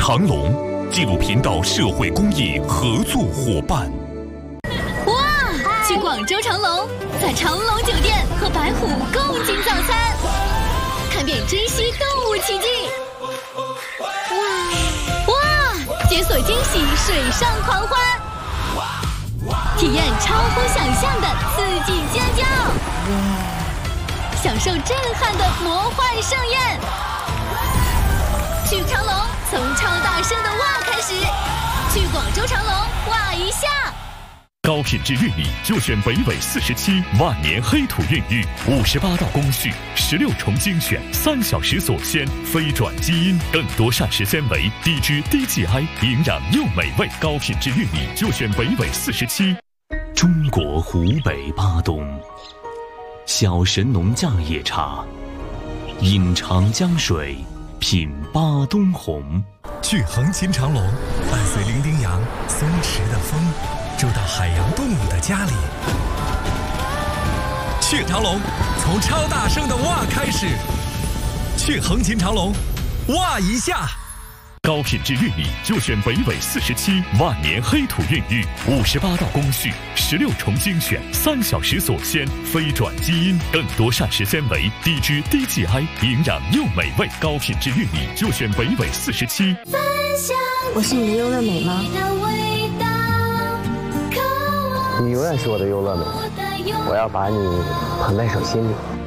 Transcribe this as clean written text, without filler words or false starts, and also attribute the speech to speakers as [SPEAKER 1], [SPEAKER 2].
[SPEAKER 1] 长隆，纪录频道社会公益合作伙伴。
[SPEAKER 2] 哇！去广州长隆，在长隆酒店和白虎共进早餐，看遍珍稀动物奇迹。哇！解锁惊喜水上狂欢，体验超乎想象的刺激尖叫，享受震撼的魔幻盛宴。去长隆，从超大声的哇开始，去广州长隆哇一下。
[SPEAKER 1] 高品质玉米就选北纬47万年黑土孕育，58道工序，16重精选，3小时锁鲜，非转基因，更多膳食纤维，低脂低 GI， 营养又美味。高品质玉米就选北纬47。中国湖北巴东，小神农架野茶，饮长江水，品巴东红。
[SPEAKER 3] 去横琴长隆，伴随伶仃羊、松弛的风，住到海洋动物的家里。去长隆，从超大声的哇开始。去横琴长隆，哇一下。
[SPEAKER 1] 高品质玉米就选北纬47万年黑土孕育，58道工序，16重精选，3小时锁鲜，非转基因，更多膳食纤维，低脂低 GI， 营养又美味。高品质玉米就选北纬47。
[SPEAKER 4] 我是你的优乐美吗？
[SPEAKER 5] 你永远是我的优乐美，我要把你捧在手心里。